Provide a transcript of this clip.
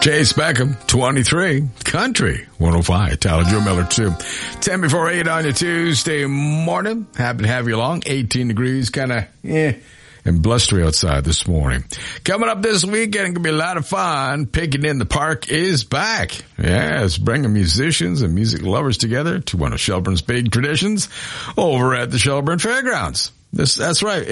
Chase Beckham, 23. Country, 105. Tyler Joe Miller, 2. 10 before 8 on your Tuesday morning. Happy to have you along. 18 degrees, kind of, and blustery outside this morning. Coming up this weekend, going to be a lot of fun. Picking in the Park is back. Yeah, it's bringing musicians and music lovers together to one of Shelburne's big traditions over at the Shelburne Fairgrounds. That's right.